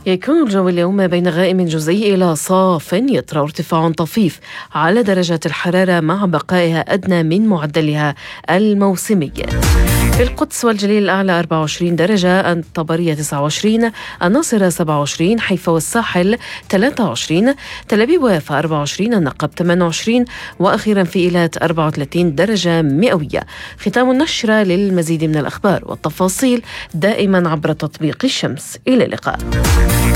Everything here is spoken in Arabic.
يكون الجو اليوم بين غائم جزئي إلى صاف، يطرأ ارتفاع طفيف على درجات الحرارة مع بقائها أدنى من معدلها الموسمي. في القدس والجليل الأعلى 24 درجة، الطبرية 29، الناصرة 27، حيفا والساحل 23، تل أبيب ويافا 24، النقب 28، وأخيرا في إيلات 34 درجة مئوية. ختام النشرة. للمزيد من الأخبار والتفاصيل دائما عبر تطبيق الشمس. إلى اللقاء.